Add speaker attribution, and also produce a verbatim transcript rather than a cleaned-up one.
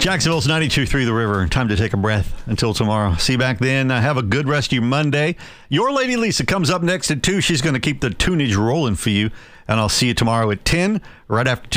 Speaker 1: Jacksonville's ninety-two point three The River. Time to take a breath until tomorrow. See you back then. Uh, have a good rest of your Monday. Your Lady Lisa comes up next at two. She's going to keep the tunage rolling for you. And I'll see you tomorrow at ten, right after two.